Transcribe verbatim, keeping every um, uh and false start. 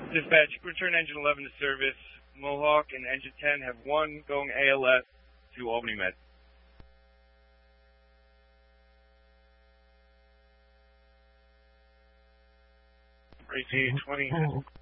Dispatch, return engine eleven to service. Mohawk and engine ten have one going A L S to Albany Med. A T twenty.